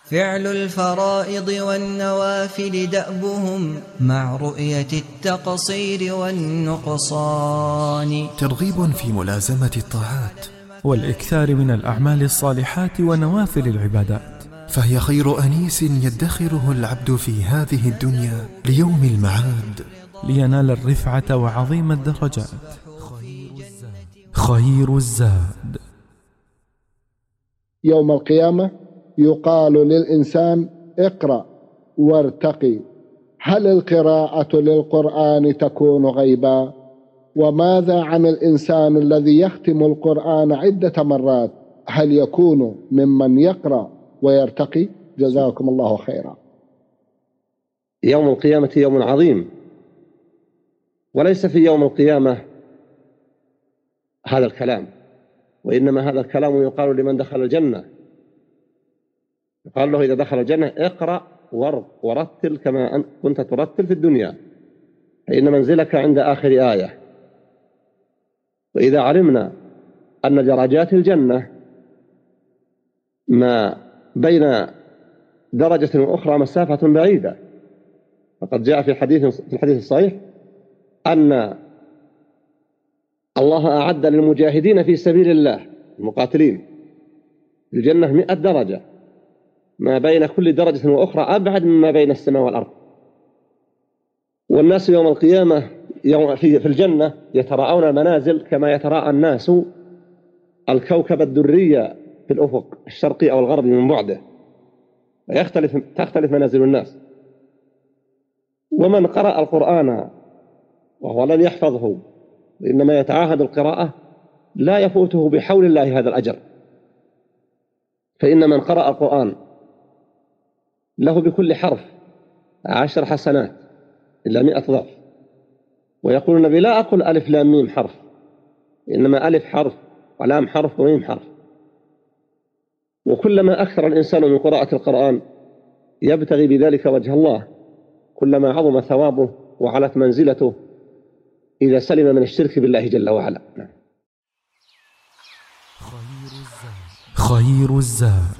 فعل الفرائض والنوافل دأبهم مع رؤية التقصير والنقصان. ترغيب في ملازمة الطاعات والإكثار من الأعمال الصالحات ونوافل العبادات، فهي خير أنيس يدخره العبد في هذه الدنيا ليوم المعاد، لينال الرفعة وعظيم الدرجات. خير الزاد يوم القيامة يقال للإنسان اقرأ وارتقي. هل القراءة للقرآن تكون غيبا؟ وماذا عن الإنسان الذي يختم القرآن عدة مرات؟ هل يكون ممن يقرأ ويرتقي؟ جزاكم الله خيرا. يوم القيامة يوم عظيم، وليس في يوم القيامة هذا الكلام، وإنما هذا الكلام يقال لمن دخل الجنة. يقال له إذا دخل الجنة اقرأ ورتل كما كنت ترتل في الدنيا، فإن منزلك عند آخر آية. وإذا علمنا أن درجات الجنة ما بين درجة وأخرى مسافة بعيدة، فقد جاء في الحديث الصحيح أن الله أعد للمجاهدين في سبيل الله المقاتلين في الجنة 100 درجة، ما بين كل درجة وأخرى أبعد مما بين السماء والأرض. والناس يوم القيامة في الجنة يتراءون المنازل كما يتراءى الناس الكوكب الدري في الأفق الشرقي أو الغربي من بعده، تختلف منازل الناس. ومن قرأ القرآن وهو لم يحفظه وإنما يتعاهد القراءة لا يفوته بحول الله هذا الأجر، فإن من قرأ القرآن له بكل حرف 10 حسنات إلا 100 ضعف. ويقول النبي لا أقول ألف لام ميم حرف، إنما ألف حرف ولام حرف وميم حرف. وكلما أكثر الإنسان من قراءة القرآن يبتغي بذلك وجه الله، كلما عظم ثوابه وعلت منزلته إذا سلم من الشرك بالله جل وعلا. خير الزاد